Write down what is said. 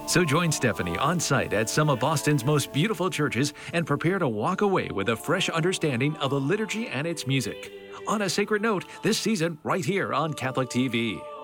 So join Stephanie on site at some of Boston's most beautiful churches and prepare to walk away with a fresh understanding of the liturgy and its music. On a sacred note, this season right here on Catholic TV.